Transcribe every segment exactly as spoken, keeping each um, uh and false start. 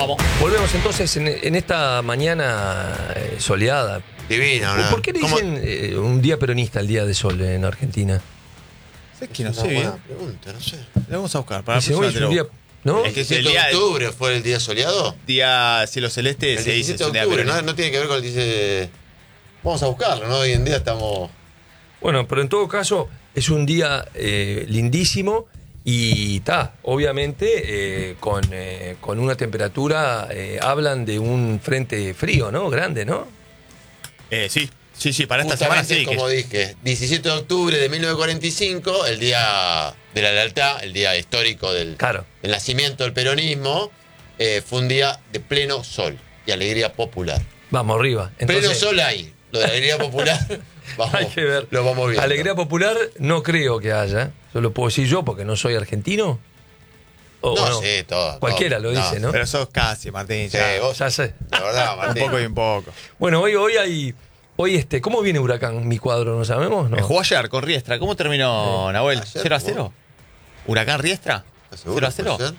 Vamos. Volvemos entonces en, en esta mañana eh, soleada. Divina, ¿no? ¿Por qué le dicen eh, un día peronista el día de sol en Argentina? Es que no Es sé una bien. buena pregunta, no sé. Lo vamos a buscar. Para la Dicen, hoy próxima es un te día, lo- ¿no? Es que ¿El es el diecisiete de día, octubre fue el día soleado? día cielo celeste, El se dice, es diecisiete un de día octubre, no, peronista. no tiene que ver con el dice. Vamos a buscarlo, ¿no? Hoy en día estamos. Bueno, pero en todo caso es un día eh, lindísimo y está, obviamente eh, con, eh, con una temperatura, eh, hablan de un frente frío, ¿no? Grande, ¿no? Eh, sí, sí, sí, para esta semana Justamente, sí. que- como dije, diecisiete de octubre de mil novecientos cuarenta y cinco, el día de la lealtad, el día histórico del, Claro. del nacimiento del peronismo, eh, fue un día de pleno sol y alegría popular. Vamos arriba. Entonces, pleno sol ahí, lo de la alegría popular, vamos, hay que ver. lo vamos viendo. Alegría popular no creo que haya. Eso lo puedo decir yo porque no soy argentino. O, No, bueno, sí, todo. cualquiera todo. lo dice, ¿no? Pero sos casi, Martín. Sí, ya. vos, Ya sé. la verdad, Un Martín. poco y un poco. Bueno, hoy, hoy hay. Hoy este, ¿cómo viene Huracán? Mi cuadro, ¿no sabemos? No. Me jugó ayer con Riestra. ¿Cómo terminó, Nahuel? Ayer ¿cero a jugó. cero? ¿Huracán Riestra? ¿Estás seguro? ¿cero a cero? ¿Puede ser?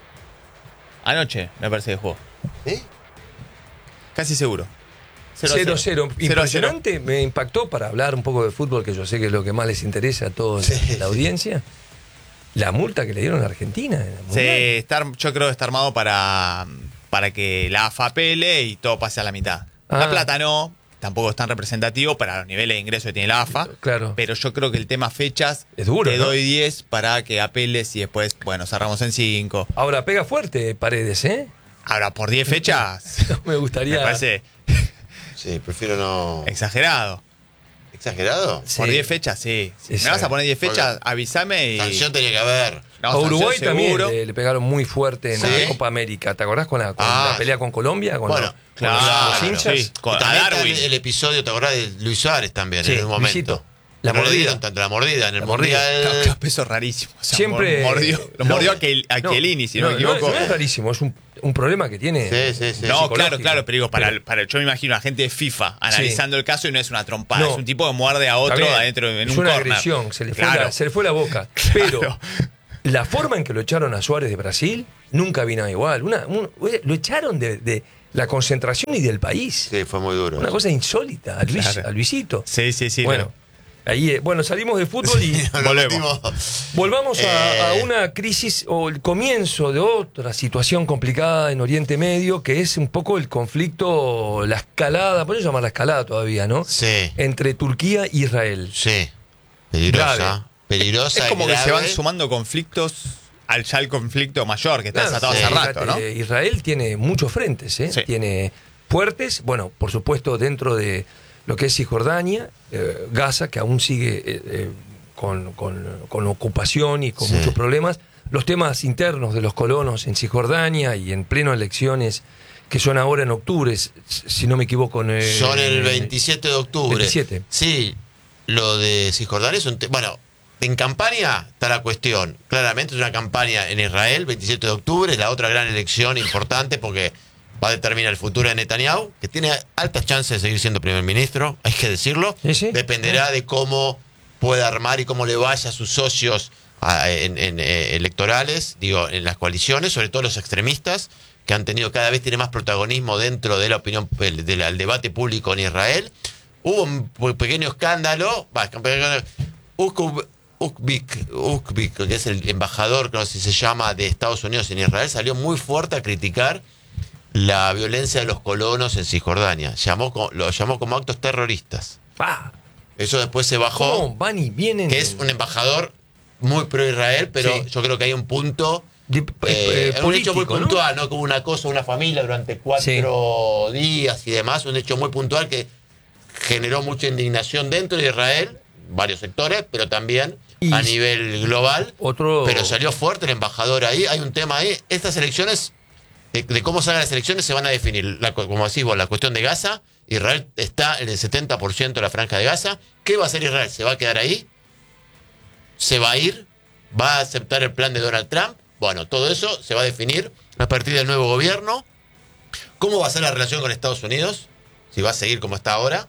Anoche, me parece que jugó. ¿Sí? Casi seguro. cero cero. Impresionante. Me impactó para hablar un poco de fútbol, que yo sé que es lo que más les interesa a toda Sí, la sí. audiencia. La multa que le dieron a Argentina. en el Sí, Mundial. está, yo creo que está armado para, para que la A F A apele y todo pase a la mitad. Ah. La plata no, tampoco es tan representativo para los niveles de ingreso que tiene la A F A. Claro. Pero yo creo que el tema fechas, Es duro, te ¿no? doy diez para que apeles y después, bueno, cerramos en cinco. Ahora pega fuerte Paredes, ¿eh? Ahora, por diez fechas, Me gustaría. me parece Sí, prefiero no. exagerado. ¿Exagerado? Sí. Por diez fechas, sí. Si Sí, me vas sí. a poner diez fechas, Porque avísame y... Sanción tenía que haber. No, A Uruguay sanción también seguro. le, le pegaron muy fuerte en ¿Sí? la Copa América. ¿Te acordás con la, con Ah. la pelea con Colombia? Con Bueno, los- con claro, los, los hinchas. sí. Con- Y a también está Darwin. el, el episodio, ¿te acordás de Luis Suárez también? Sí, en un momento. Luisito. La No le mordida. dieron tanto la mordida en el La mordida. mundial. Claro, claro, eso es rarísimo. O sea, Siempre. Mordió, lo no, mordió a Kiel- a no, Chiellini, si no, me equivoco. No, es rarísimo, es un, un problema que tiene. Sí, sí, sí. No, psicológico. claro, claro, pero digo, para, Pero- para, yo me imagino a gente de FIFA analizando el caso y no es una trompada, No. es un tipo que muerde a otro Está bien, adentro en es un una corner. agresión, se le, fue Claro. la, se le fue la boca. Claro. Pero la forma en que lo echaron a Suárez de Brasil nunca vino igual. Una, un- lo echaron de, de la concentración y del país. Sí, fue muy duro. Una cosa insólita, a, Luis, Claro. a Luisito. Sí, sí, sí. Bueno, ahí, eh, bueno, salimos de fútbol y Nos lo volvemos. metimos. volvamos a, a Eh. una crisis o el comienzo de otra situación complicada en Oriente Medio, que es un poco el conflicto, la escalada, podemos llamar la escalada todavía, ¿no? Sí, Entre Turquía e Israel. sí. Peligrosa. Grave. Peligrosa. Es como y que se van grave. sumando conflictos al ya el conflicto mayor que está Claro, desatado sí. hace rato, fíjate, ¿no? eh, Israel tiene muchos frentes, ¿eh? Sí. Tiene fuertes, bueno, por supuesto dentro de lo que es Cisjordania, eh, Gaza, que aún sigue eh, eh, con, con- con ocupación y con Sí. muchos problemas, los temas internos de los colonos en Cisjordania y en pleno elecciones que son ahora en octubre, s- si no me equivoco. En, eh, Son el en- veintisiete de octubre. veintisiete. Sí, lo de Cisjordania es un tema. Bueno, en campaña está la cuestión. Claramente es una campaña en Israel, veintisiete de octubre, es la otra gran elección importante porque va a determinar el futuro de Netanyahu, que tiene altas chances de seguir siendo primer ministro, hay que decirlo. Sí, sí. Dependerá de cómo pueda armar y cómo le vaya a sus socios a- en, en, eh, electorales, digo, en las coaliciones, sobre todo los extremistas, que han tenido cada vez tiene más protagonismo dentro de la opinión, del, del debate público en Israel. Hubo un pe- pequeño escándalo, va, Ukub- Ukvik, Ukvik, que es el embajador, creo que así se llama, de Estados Unidos en Israel, salió muy fuerte a criticar la violencia de los colonos en Cisjordania. Llamó, co- lo llamó como actos terroristas. Ah, Eso después se bajó, ¿cómo van y vienen? que es un embajador muy pro Israel, pero Sí. yo creo que hay un punto, de- eh, eh, es un hecho muy político, ¿no? puntual, ¿no? Como una cosa, una familia durante cuatro días y demás, un hecho muy puntual que generó mucha indignación dentro de Israel, varios sectores, pero también Y a nivel global. Otro. Pero salió fuerte el embajador ahí, hay un tema ahí. Estas elecciones, de, de cómo salgan las elecciones, se van a definir, la, como decís vos, la cuestión de Gaza. Israel está en el setenta por ciento de la franja de Gaza. ¿Qué va a hacer Israel? ¿Se va a quedar ahí? ¿Se va a ir? ¿Va a aceptar el plan de Donald Trump? Bueno, todo eso se va a definir a partir del nuevo gobierno. ¿Cómo va a ser la relación con Estados Unidos? Si va a seguir como está ahora.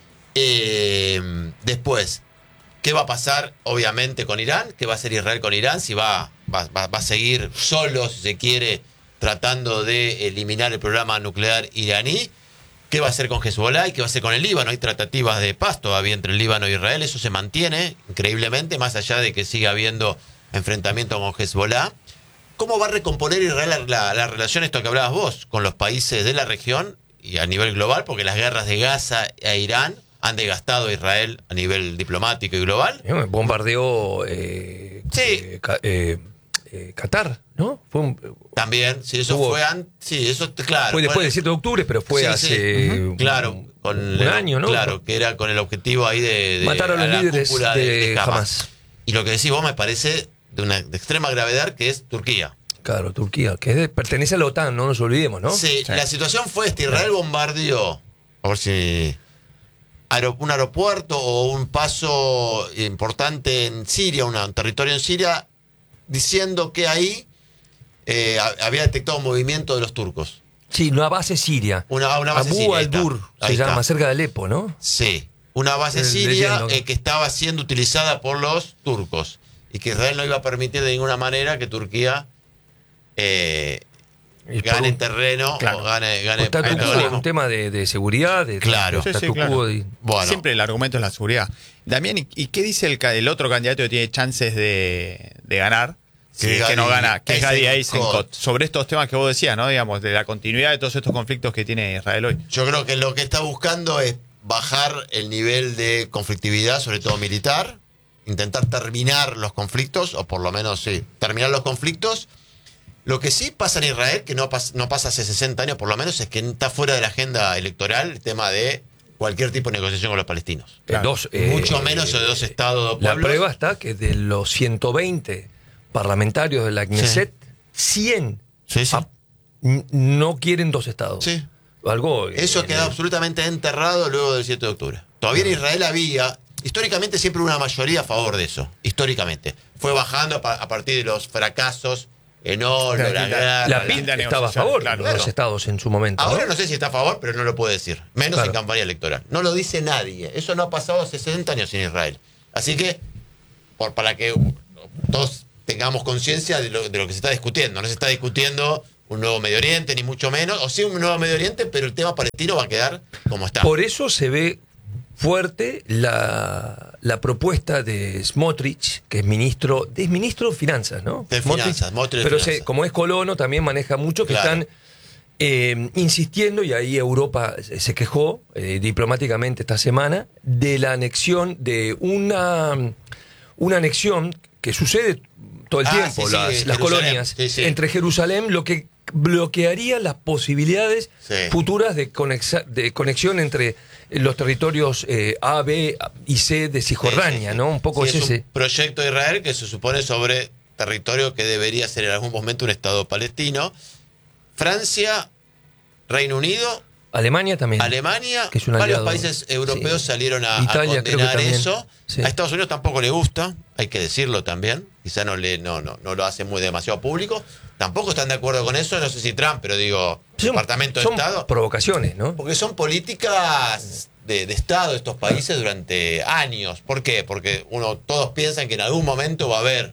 Eh, después, ¿qué va a pasar, obviamente, con Irán? ¿Qué va a hacer Israel con Irán? Si va, va, va, va a seguir solo, si se quiere, tratando de eliminar el programa nuclear iraní. ¿Qué va a hacer con Hezbollah y qué va a hacer con el Líbano? Hay tratativas de paz todavía entre el Líbano e Israel. Eso se mantiene increíblemente, más allá de que siga habiendo enfrentamiento con Hezbollah. ¿Cómo va a recomponer Israel la, la, la relación, esto que hablabas vos, con los países de la región y a nivel global? Porque las guerras de Gaza e Irán han desgastado a Israel a nivel diplomático y global. Bombardeó eh, Sí. eh, ca- eh, eh, Qatar, ¿no? Fue, un- También, sí, eso Hubo- fue antes. Sí, eso, claro. fue después fue- del siete de octubre, pero fue Sí, hace sí. Ujú. Claro, un, con un el- año, ¿no? Claro, que era con el objetivo ahí de, de Matar a los la líderes cúpula de Hamas. Y lo que decís vos me parece de una de extrema gravedad, que es Turquía. Claro, Turquía, que es de- pertenece a la OTAN, no nos olvidemos, ¿no? Sí, la situación fue esta: Israel bombardeó, a ver si aero- un aeropuerto o un paso importante en Siria, una- un territorio en Siria, diciendo que ahí eh, ha- había detectado un movimiento de los turcos. Sí, una base siria. Una, una base Abu siria, ahí está. al-Dur Ahí se está. llama, cerca de Alepo, ¿no? Sí, una base Eh, siria leyendo. eh, que estaba siendo utilizada por los turcos y que Israel no iba a permitir de ninguna manera que Turquía eh, Y por gane un- terreno Claro. o gane, gane Statu quo, protagonismo. un tema de, de seguridad, de Claro. de Sí, sí, statu claro. quo y- Bueno, Siempre el argumento es la seguridad. Damián, ¿y, y qué dice el, ca- el otro candidato que tiene chances de, de ganar? Sí, Que, que no Gadi gana, que es Gadi Eisenkot. Eisenkot. Sobre estos temas que vos decías, ¿no? Digamos, de la continuidad de todos estos conflictos que tiene Israel hoy. yo creo que lo que está buscando es bajar el nivel de conflictividad, sobre todo militar, intentar terminar los conflictos, o por lo menos sí, terminar los conflictos. Lo que sí pasa en Israel, que no, pas- no pasa hace sesenta años por lo menos, es que está fuera de la agenda electoral el tema de cualquier tipo de negociación con los palestinos. eh, Claro. dos, eh, Mucho menos de dos estados, dos La pueblos. prueba está que de los ciento veinte parlamentarios de la Knesset, cien Sí, sí. ah, n- no quieren dos estados. Sí. Algo, Eso eh, quedó absolutamente enterrado luego del siete de octubre. Todavía en Israel había, históricamente siempre una mayoría a favor de eso, históricamente. Fue bajando a, pa- a partir de los fracasos en Oslo, La la quinta- guerra. La la P I quinta P estaba a negociación, favor claro. de los dos estados en su momento. Ahora ¿no? no sé si está a favor, pero no lo puede decir. Menos Claro. en campaña electoral. No lo dice nadie. Eso no ha pasado hace sesenta años en Israel. Así que, por, para que todos tengamos conciencia de lo, de lo que se está discutiendo. No se está discutiendo un nuevo Medio Oriente, ni mucho menos. O sí, un nuevo Medio Oriente, pero el tema palestino va a quedar como está. Por eso se ve fuerte la, la propuesta de Smotrich, que es ministro, es ministro de Finanzas, ¿no? De Smotrich, Finanzas, Smotrich de pero se- Finanzas. como es colono, también maneja mucho, que Claro. están eh, insistiendo, y ahí Europa se se quejó eh, diplomáticamente esta semana, de la anexión, de una, una anexión que sucede todo el Ah, tiempo, sí, sí, las, las Jerusalén, colonias, sí, sí. entre Jerusalén, lo que bloquearía las posibilidades Sí. futuras de, conexa- de conexión entre los territorios eh, A, B y C de Cisjordania, Sí, sí, sí. ¿no? Un poco Sí, es es ese. un proyecto de Israel que se supone sobre territorio que debería ser en algún momento un Estado palestino. Francia, Reino Unido, Alemania también. Alemania, que es un varios aliado. países europeos Sí. salieron a, a Italia, creo que condenar también. eso. Sí. A Estados Unidos tampoco le gusta, hay que decirlo también. Quizá no, le, no, no, no lo hace muy demasiado público. Tampoco están de acuerdo con eso, no sé si Trump, pero digo, Son- Departamento de son Estado. provocaciones, ¿no? Porque son políticas de, de Estado de estos países durante años. ¿Por qué? Porque uno, todos piensan que en algún momento va a haber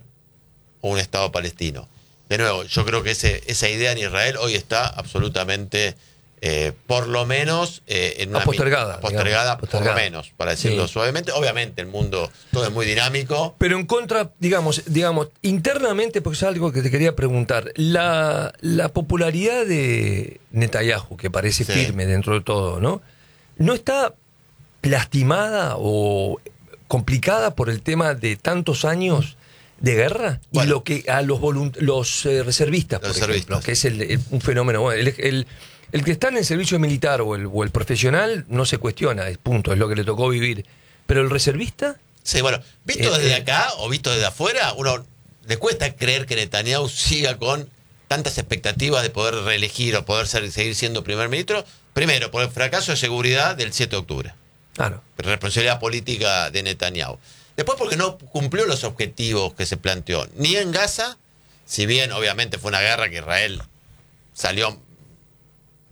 un Estado palestino. De nuevo, yo creo que ese, esa idea en Israel hoy está absolutamente, eh, por lo menos, eh, en una Postergada, postergada, digamos, postergada. por lo menos, para decirlo Sí. suavemente. Obviamente el mundo todo es muy dinámico. Pero en contra, digamos, digamos, internamente, porque es algo que te quería preguntar, la, la popularidad de Netanyahu, que parece Sí. firme dentro de todo, ¿no? ¿No está lastimada o complicada por el tema de tantos años de guerra? Bueno. Y lo que a los volunt- los eh, reservistas, por Los ejemplo, reservistas. que es el- el- un fenómeno. Bueno, el, el- el que está en el servicio militar o el, o el profesional no se cuestiona, es punto, es lo que le tocó vivir. Pero el reservista... Sí, bueno, visto Eh, desde eh. acá o visto desde afuera, uno le cuesta creer que Netanyahu siga con tantas expectativas de poder reelegir o poder ser- seguir siendo primer ministro. Primero, por el fracaso de seguridad del siete de octubre. Claro. Responsabilidad política de Netanyahu. Después porque no cumplió los objetivos que se planteó, ni en Gaza, si bien obviamente fue una guerra que Israel salió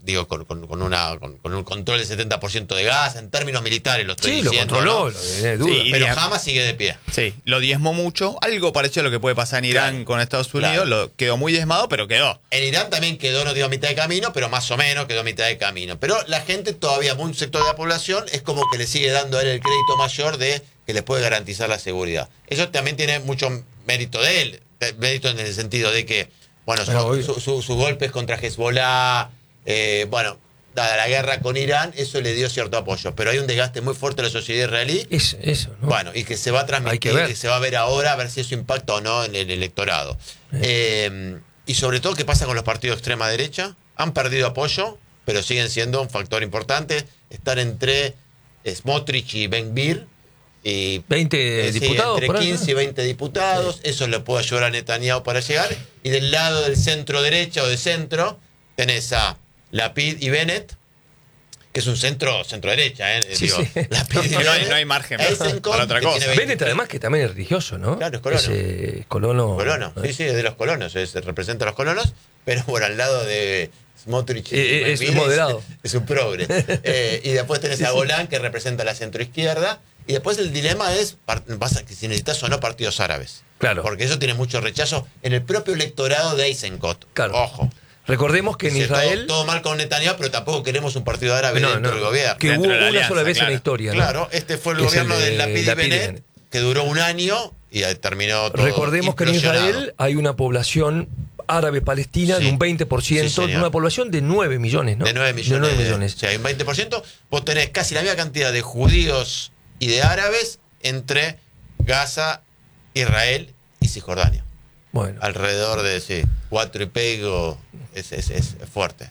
digo, con, con, con, una, con, con un control del setenta por ciento de gas, en términos militares lo estoy Sí, diciendo. lo controló, ¿no? lo tiene duda. Sí, Pero y- Hamas sigue de pie. Sí, lo diezmó mucho. Algo parecido a lo que puede pasar en Irán Claro, con Estados Unidos. claro. Lo, quedó muy diezmado, pero quedó. En Irán también quedó, no digo a mitad de camino, pero más o menos quedó a mitad de camino. Pero la gente todavía, un sector de la población, es como que le sigue dando a él el crédito mayor de que les puede garantizar la seguridad. Eso también tiene mucho mérito de él. Mérito en el sentido de que, bueno, Pero su- hoy- su- su- sus golpes contra Hezbollah, eh, bueno, dada la guerra con Irán, eso le dio cierto apoyo. Pero hay un desgaste muy fuerte de la sociedad israelí. Es, eso, ¿no? Bueno, y que se va a Hay transmitir, que ver. que se va a ver ahora, a ver si eso impacta o no en el electorado. Eh, y sobre todo, ¿qué pasa con los partidos de extrema derecha? Han perdido apoyo, pero siguen siendo un factor importante. Están entre Smotrich y Ben-Gvir. Y, veinte eh, sí, diputados, entre por ahí, ¿no? quince y veinte diputados. Eso le puede ayudar a Netanyahu para llegar. Y del lado del centro derecha o de centro, tenés a Lapid y Bennett, que es un centro centro derecha, ¿eh? Sí, Digo, sí. Lapid y No hay- Bennett. no hay margen Eisenkot, para otra que cosa. tiene veinte. Bennett, además, que también es religioso, ¿no? Claro, es colono. Ese es colono. Colono, sí, sí, es de los colonos, es, representa a los colonos, pero bueno, al lado de Smotrich y Eh, eh, es Ben-Gvir moderado. Es, un progre. Eh, y después tenés a Golán, que representa a la centroizquierda. Y después el dilema es par- pasa que si necesitas o no partidos árabes. Claro. Porque eso tiene mucho rechazo en el propio electorado de Eisenkot. Claro. Ojo. Recordemos que en Sí, todo- Israel. Todo, mal con Netanyahu, pero tampoco queremos un partido árabe No, dentro no, del gobierno. que hubo Dentro de la una alianza, sola vez en claro. la historia, ¿no? Claro, este fue el Que es gobierno el de de Lapid y Lapid y Bennett, Bennett. que duró un año y ahí terminó todo. Recordemos que en implosionado. Israel hay una población árabe-palestina Sí. de un veinte por ciento, Sí, señor. de una población de nueve millones, ¿no? De nueve millones. De nueve de- millones. O sea, hay un veinte por ciento. Vos tenés casi la misma cantidad de judíos y de árabes entre Gaza, Israel y Cisjordania. Bueno, Alrededor de, sí, cuatro y pego es, es, es fuerte.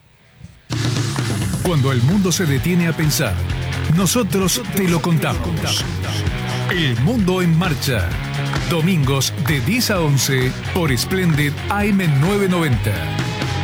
Cuando el mundo se detiene a pensar, nosotros te lo contamos. El Mundo en Marcha. Domingos de diez a once por Splendid A M novecientos noventa.